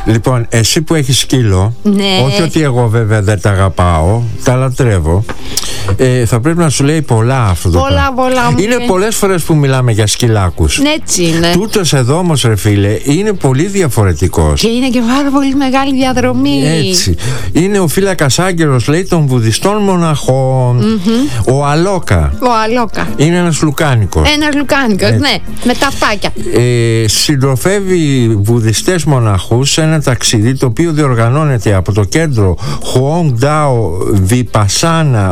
Λοιπόν, εσύ που έχεις σκύλο, Ναι. όχι ότι εγώ βέβαια δεν τα αγαπάω, τα λατρεύω, θα πρέπει να σου λέει πολλά αυτό το πράγμα. Πολλά. Είναι πολλές φορές που μιλάμε για σκυλάκους. Έτσι είναι. Τούτος εδώ όμως, ρε φίλε, είναι πολύ διαφορετικός. Και είναι και πάρα πολύ μεγάλη διαδρομή. Έτσι. Είναι ο φύλακας άγγελος, λέει, των βουδιστών μοναχών. Ο Αλόκα. Ο Αλόκα. Είναι ένας λουκάνικος. Ένας λουκάνικος, ναι, με τα αυτάκια. Συντροφεύει βουδιστές μοναχούς σε ένα ταξίδι το οποίο διοργανώνεται από το κέντρο Huong Dao Vipassana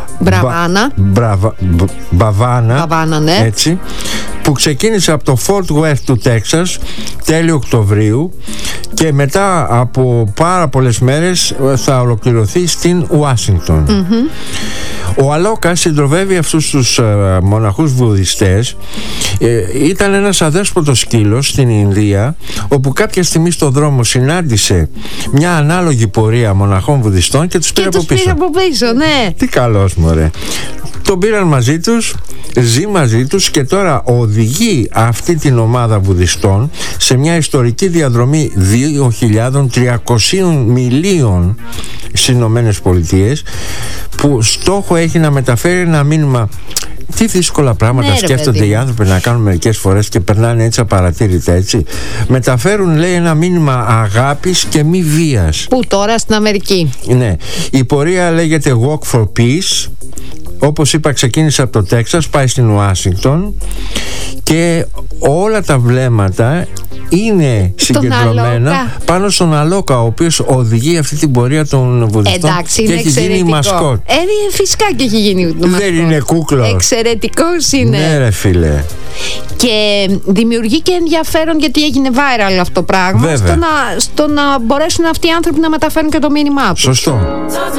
Μπαβάνα, ναι. έτσι, που ξεκίνησε από το Fort Worth του Τέξας τέλη Οκτωβρίου και μετά από πάρα πολλές μέρες θα ολοκληρωθεί στην Ουάσιγκτον. Ο Αλόκα συντροφεύει αυτούς τους μοναχούς βουδιστές. Ήταν ένας αδέσποτος σκύλος στην Ινδία, όπου κάποια στιγμή στο δρόμο συνάντησε μια ανάλογη πορεία μοναχών βουδιστών και τους πήρε από πίσω. Ναι. Τι καλός, μωρέ. Τον πήραν μαζί τους, ζει μαζί τους και τώρα οδηγεί αυτή την ομάδα βουδιστών σε μια ιστορική διαδρομή 2.300 μιλίων στις Ηνωμένες Πολιτείες, που στόχο έχει να μεταφέρει ένα μήνυμα. Τι δύσκολα πράγματα, ναι, σκέφτονται οι άνθρωποι να κάνουν μερικές φορές και περνάνε έτσι απαρατήρητα, έτσι. Μεταφέρουν, λέει, ένα μήνυμα αγάπης και μη βίας. Που τώρα στην Αμερική. Ναι. Η πορεία λέγεται Walk for Peace. Όπως είπα, ξεκίνησε από το Τέξας, πάει στην Ουάσιγκτον και όλα τα βλέμματα είναι συγκεντρωμένα πάνω στον Αλόκα, ο οποίος οδηγεί αυτή την πορεία των βουδιστών. Εντάξει, και έχει γίνει μασκότ. Φυσικά και έχει γίνει μασκότ. Δεν είναι κούκλος. Εξαιρετικός είναι. Ναι, ρε φίλε. Και δημιουργεί και ενδιαφέρον, γιατί έγινε viral αυτό το πράγμα, στο να μπορέσουν αυτοί οι άνθρωποι να μεταφέρουν και το μήνυμά τους. Σωστό.